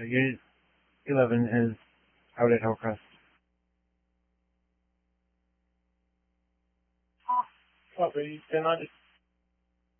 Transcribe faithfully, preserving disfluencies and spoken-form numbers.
Uh, Unit eleven is out at Hillcrest. Copy. Can I just